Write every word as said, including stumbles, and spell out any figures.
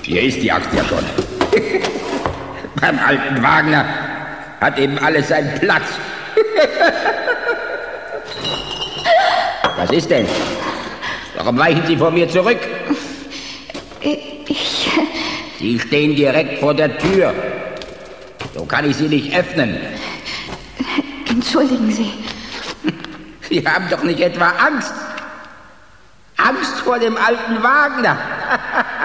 Hier ist die Axt ja schon. Beim alten Wagner hat eben alles seinen Platz. Was ist denn? Warum weichen Sie vor mir zurück? Ich... Sie stehen direkt vor der Tür. So kann ich sie nicht öffnen. Entschuldigen Sie. Sie haben doch nicht etwa Angst? Angst vor dem alten Wagner?